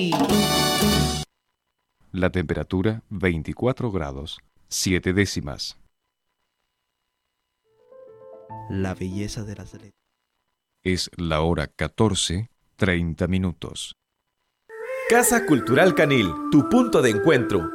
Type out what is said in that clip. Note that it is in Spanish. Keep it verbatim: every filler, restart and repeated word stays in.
La temperatura veinticuatro grados, siete décimas. La belleza de las letras. Es la hora catorce, treinta minutos. Casa Cultural Canil, tu punto de encuentro.